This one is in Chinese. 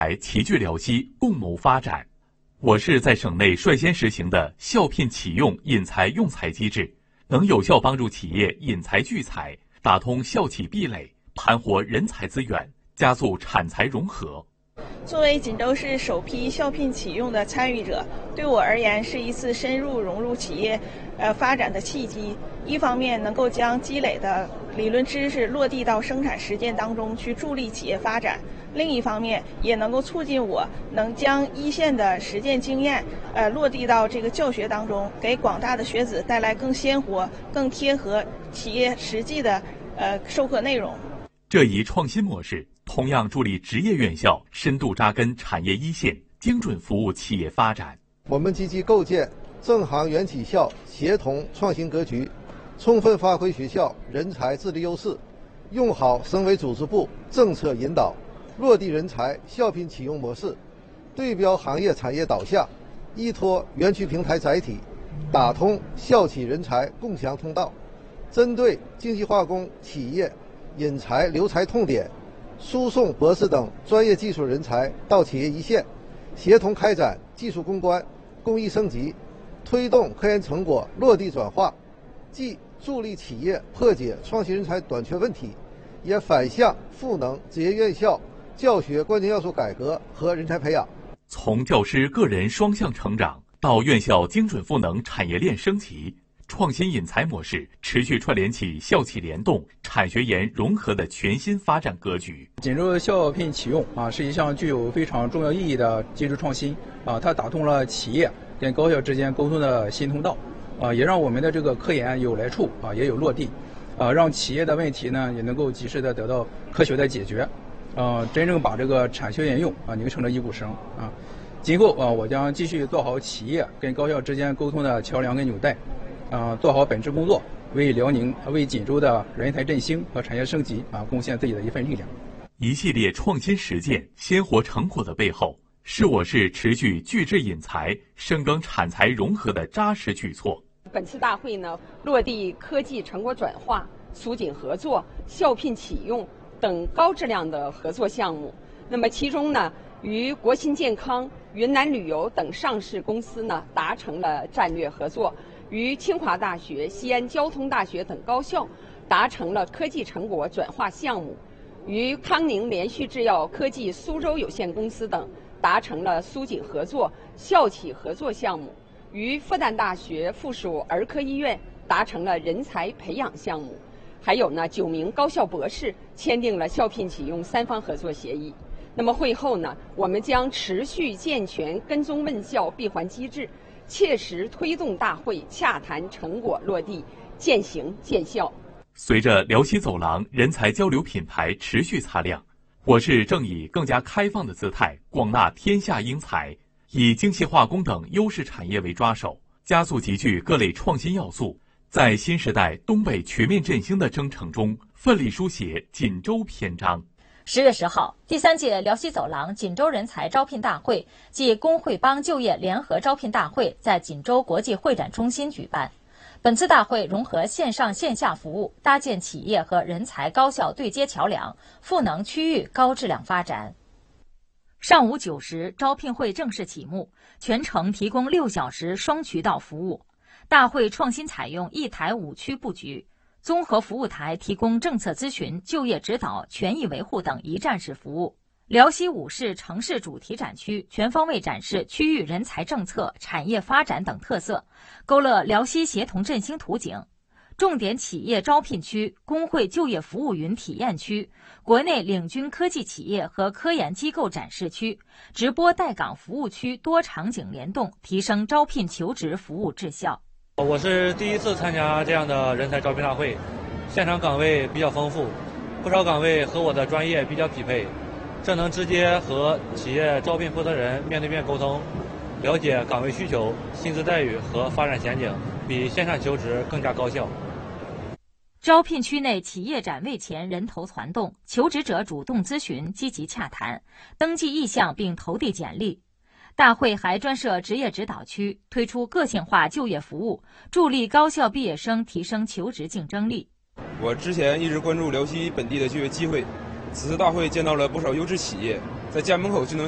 齐聚辽西，共谋发展。我市在省内率先实行的校聘启用引才用才机制，能有效帮助企业引才聚才，打通校企壁垒，盘活人才资源，加速产财融合。 作为锦州市首批校聘启用的参与者，对我而言是一次深入融入企业发展的契机。一方面能够将积累的理论知识落地到生产实践当中去，助力企业发展；另一方面也能够促进我能将一线的实践经验落地到这个教学当中，给广大的学子带来更鲜活、更贴合企业实际的授课内容。 这一创新模式同样助力职业院校深度扎根产业一线，精准服务企业发展。 我们积极构建政行园企校协同创新格局，充分发挥学校人才智力优势，用好省委组织部政策引导，落地人才校聘启用模式，对标行业产业导向，依托园区平台载体，打通校企人才共享通道，针对经济化工企业引才留才痛点，输送博士等专业技术人才到企业一线，协同开展技术攻关、工艺升级，推动科研成果落地转化，既助力企业破解创新人才短缺问题，也反向赋能职业院校教学关键要素改革和人才培养。 从教师个人双向成长到院校精准赋能产业链升级，创新引才模式持续串联起校企联动、产学研融合的全新发展格局。 锦州校聘启用是一项具有非常重要意义的机制创新它打通了企业跟高校之间沟通的新通道也让我们的这个科研有来处也有落地让企业的问题呢也能够及时的得到科学的解决真正把这个产学研用凝成了一股绳今后我将继续做好企业跟高校之间沟通的桥梁跟纽带做好本职工作，为辽宁、为锦州的人才振兴和产业升级贡献自己的一份力量。 一系列创新实践鲜活成果的背后，是我市持续聚智引才、深耕产财融合的扎实举措。 本次大会呢，落地科技成果转化、苏锦合作、校聘启用等高质量的合作项目。那么其中呢，与国新健康、云南旅游等上市公司呢达成了战略合作。与清华大学、西安交通大学等高校达成了科技成果转化项目，与康宁连续制药科技苏州有限公司等达成了苏锦合作、校企合作项目，与复旦大学附属儿科医院达成了人才培养项目，还有呢9名高校博士签订了校聘启用3方合作协议。那么会后呢，我们将持续健全跟踪问校闭环机制，切实推动大会洽谈成果落地，见行见效。 随着辽西走廊人才交流品牌持续擦亮，我市正以更加开放的姿态广纳天下英才，以精细化工等优势产业为抓手，加速集聚各类创新要素，在新时代东北全面振兴的征程中奋力书写锦州篇章。 10月10号，第3届辽西走廊锦州人才招聘大会暨工会帮就业联合招聘大会在锦州国际会展中心举办。本次大会融合线上线下服务，搭建企业和人才高校对接桥梁，赋能区域高质量发展。上午9时，招聘会正式启幕，全程提供6小时双渠道服务。大会创新采用1台5区布局，综合服务台提供政策咨询、就业指导、权益维护等一站式服务。辽西5市城市主题展区全方位展示区域人才政策、产业发展等特色，勾勒辽西协同振兴图景。重点企业招聘区、工会就业服务云体验区、国内领军科技企业和科研机构展示区、直播带岗服务区多场景联动，提升招聘求职服务质效。 我是第一次参加这样的人才招聘大会，现场岗位比较丰富，不少岗位和我的专业比较匹配，这能直接和企业招聘负责人面对面沟通，了解岗位需求、薪资待遇和发展前景，比线上求职更加高效。 招聘区内企业展位前人头攒动，求职者主动咨询，积极洽谈，登记意向并投递简历。大会还专设职业指导区，推出个性化就业服务，助力高校毕业生提升求职竞争力。 我之前一直关注辽西本地的就业机会，此次大会见到了不少优质企业，在家门口就能